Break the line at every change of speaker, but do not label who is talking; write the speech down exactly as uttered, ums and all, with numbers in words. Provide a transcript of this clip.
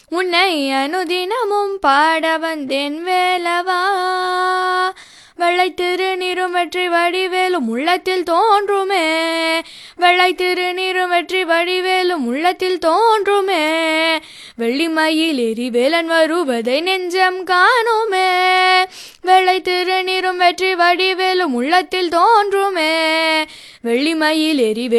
உன்னை அனுதினமும் பாட வந்தேன் வேலவா. வெள்ளை திருநீரும் வெற்றி வடிவேலும் உள்ளத்தில் தோன்றுமே, வெள்ளை திருநீரும் வெற்றி வடிவேலும் உள்ளத்தில் தோன்றுமே, வெள்ளிமயில் ஏறி வேலன் வருவதை நெஞ்சம் காணுமே, வெள்ளை திருநீரும் வெற்றி வடிவேலும் உள்ளத்தில் தோன்றுமே, வெள்ளிமயில் ஏறி